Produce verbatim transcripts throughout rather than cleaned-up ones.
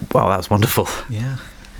Wow, that was wonderful. Yeah.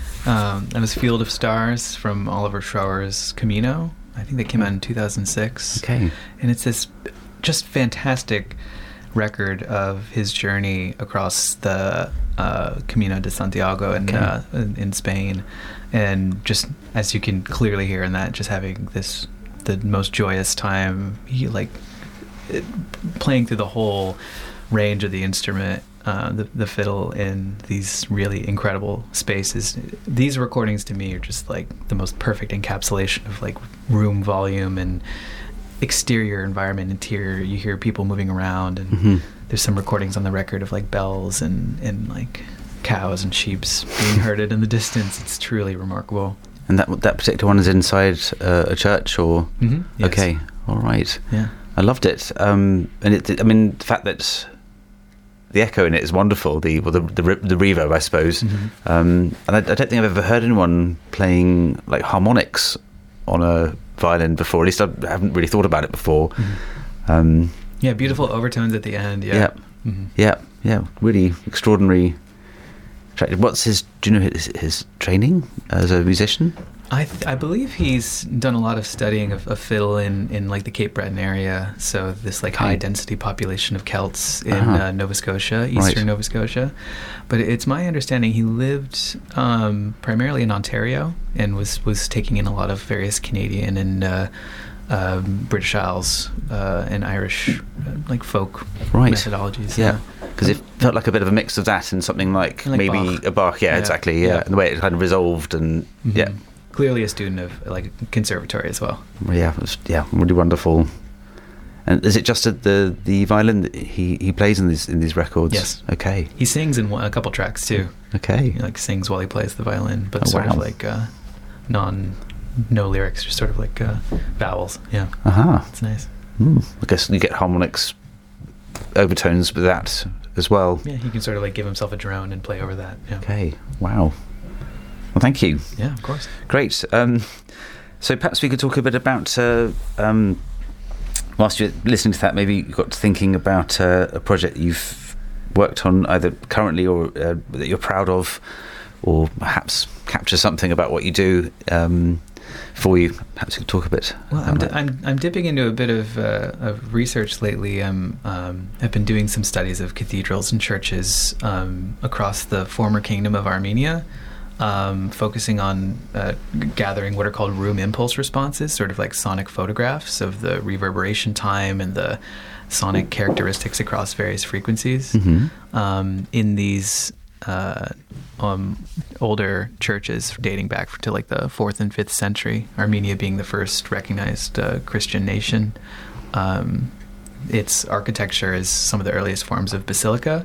Um, that was Field of Stars from Oliver Schroer's Camino. I think that came out in two thousand six. Okay. And it's this just fantastic record of his journey across the uh, Camino de Santiago in, Okay. uh, in, in Spain. And just, as you can clearly hear in that, just having this, the most joyous time, he like it, playing through the whole range of the instrument, uh, the, the fiddle in these really incredible spaces. These recordings to me are just like the most perfect encapsulation of like room volume and exterior environment, interior. You hear people moving around, and Mm-hmm. there's some recordings on the record of like bells and, and like cows and sheep's being herded in the distance. It's truly remarkable. And that that particular one is inside uh, a church, or Mm-hmm. Yes. okay, all right. Yeah. I loved it, um, and it. I mean, the fact that the echo in it is wonderful. The well, the the, re- the reverb, I suppose. Mm-hmm. Um, and I, I don't think I've ever heard anyone playing like harmonics on a violin before. At least I haven't really thought about it before. Mm-hmm. Um, Yeah, beautiful overtones at the end. Yeah. yeah, Mm-hmm. yeah, yeah. Really extraordinary. tra- What's his? Do you know his, his training as a musician? I th- I believe he's done a lot of studying of, of fiddle in, in like the Cape Breton area. So this like Okay. high density population of Celts in Uh-huh. uh, Nova Scotia, eastern Right. Nova Scotia. But it's my understanding he lived um, primarily in Ontario and was, was taking in a lot of various Canadian and uh, um, British Isles uh, and Irish uh, like folk Right. methodologies. Yeah, because it felt like a bit of a mix of that and something like, Like maybe Bach. a Bach. Yeah, Yeah. exactly. Yeah. Yeah. And the way it kind of resolved, and Mhm. yeah, Clearly a student of like conservatory as well. yeah, it was, yeah, really wonderful. And is it just a, the the violin that he, he plays in these in these records? Yes. Okay. He sings in one, a couple tracks too. Okay. He like sings while he plays the violin, but Oh, sort wow. of like uh, non, no lyrics, just sort of like uh, vowels. Yeah, Aha. it's nice. Mm. I guess you get harmonics overtones with that as well. Yeah, he can sort of like give himself a drone and play over that. Yeah, Okay. Wow. Well, thank you. yeah, of course. Great. Um, so perhaps we could talk a bit about, uh, um, whilst you're listening to that, maybe you got to thinking about uh, a project you've worked on either currently or uh, that you're proud of, or perhaps capture something about what you do um, for you. Perhaps you could talk a bit. Well, I'm, about di- that. I'm I'm dipping into a bit of, uh, of research lately. Um, um, I've been doing some studies of cathedrals and churches um, across the former Kingdom of Armenia, um, focusing on uh, gathering what are called room impulse responses, sort of like sonic photographs of the reverberation time and the sonic characteristics across various frequencies. Mhm. Um, in these uh, um, older churches dating back to like the fourth and fifth century, Armenia being the first recognized uh, Christian nation. Um, its architecture is some of the earliest forms of basilica,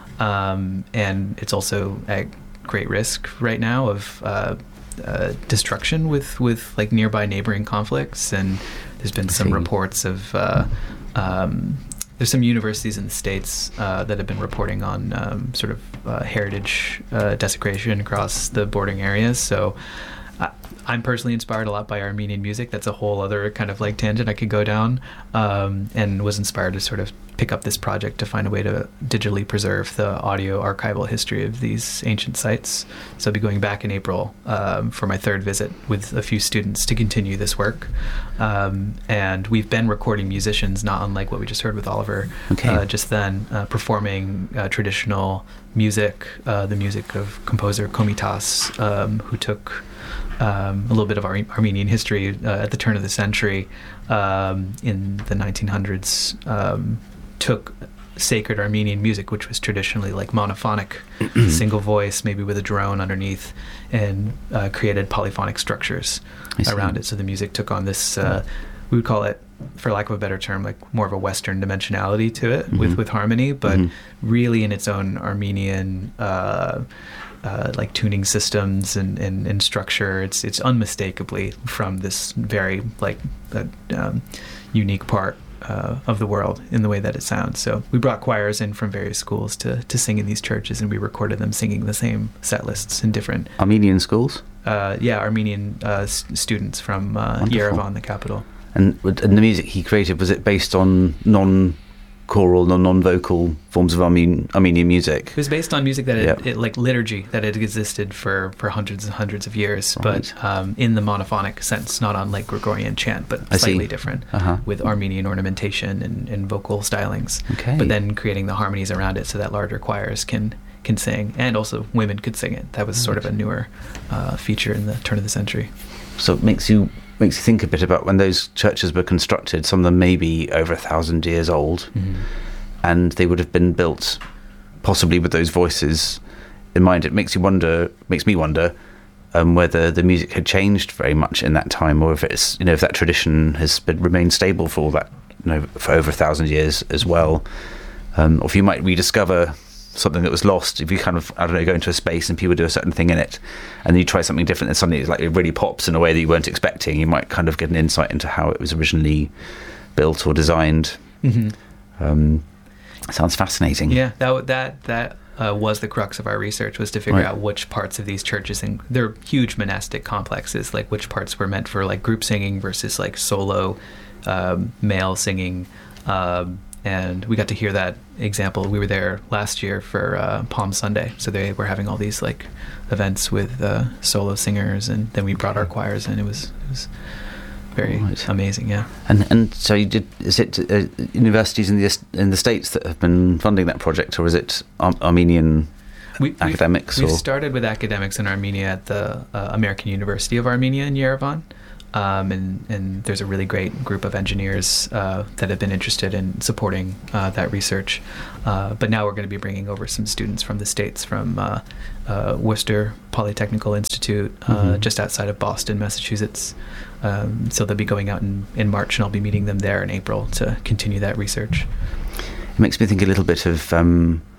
um, and it's also at great risk right now of uh, uh, destruction with, with like nearby neighboring conflicts. And there's been some see. reports of uh, um, there's some universities in the States uh, that have been reporting on um, sort of uh, heritage uh, desecration across the bordering areas. So I, I'm personally inspired a lot by Armenian music. That's a whole other kind of like tangent I could go down, um, and was inspired to sort of pick up this project to find a way to digitally preserve the audio archival history of these ancient sites. So I'll be going back in April um, for my third visit with a few students to continue this work. Um, and we've been recording musicians, not unlike what we just heard with Oliver, Okay. uh, just then, uh, performing uh, traditional music, uh, the music of composer Komitas, um, who took um, a little bit of Ar- Armenian history uh, at the turn of the century um, in the nineteen hundreds, um, took sacred Armenian music, which was traditionally like monophonic, single voice, maybe with a drone underneath, and uh, created polyphonic structures I see. around it. So the music took on this, uh, we would call it, for lack of a better term, like more of a Western dimensionality to it with, Mhm. with harmony, but Mhm. really in its own Armenian uh, uh, like tuning systems and, and, and structure. It's it's unmistakably from this very like uh, um, unique part uh, of the world in the way that it sounds. So we brought choirs in from various schools to, to sing in these churches, and we recorded them singing the same set lists in different, Armenian schools? uh, yeah, Armenian uh, s- students from uh, Wonderful. Yerevan, the capital. And, and the music he created, was it based on non choral or non-vocal forms of Armenian, Armenian music. It was based on music that, Yep. it, it, like liturgy, that had existed for, for hundreds and hundreds of years, Right. but um, in the monophonic sense, not on like Gregorian chant, but I see. slightly different, Uh-huh. with Armenian ornamentation and, and vocal stylings. Okay. But then creating the harmonies around it so that larger choirs can can sing, and also women could sing it. That was sort of a newer uh, feature in the turn of the century. So it makes you makes you think a bit about when those churches were constructed. Some of them may be over a thousand years old, Mm-hmm. and they would have been built possibly with those voices in mind. It makes you wonder, makes me wonder, um, whether the music had changed very much in that time, or if it's, you know, if that tradition has been, remained stable for all that, you know, for over a thousand years as well, um, or if you might rediscover something that was lost. If you kind of, I don't know, go into a space and people do a certain thing in it, and then you try something different, and suddenly it's like it really pops in a way that you weren't expecting. You might kind of get an insight into how it was originally built or designed. Mm-hmm. Um, sounds fascinating. Yeah, that that that uh, was the crux of our research, was to figure Right. out which parts of these churches, and they're huge monastic complexes, like which parts were meant for like group singing versus like solo um, male singing. Um, and we got to hear that example. We were there last year for uh, Palm Sunday, so they were having all these like events with uh, solo singers, and then we brought our choirs in. It was it was very Right. amazing. Yeah. And and so you did. Is it uh, universities in the in the States that have been funding that project, or is it Ar- Armenian We, academics? We, or we've started with academics in Armenia at the uh, American University of Armenia in Yerevan. Um, and, and there's a really great group of engineers uh, that have been interested in supporting uh, that research. Uh, but now we're going to be bringing over some students from the States, from uh, uh, Worcester Polytechnical Institute, uh, Mhm. just outside of Boston, Massachusetts. Um, so they'll be going out in, in March, and I'll be meeting them there in April to continue that research. It makes me think a little bit of um,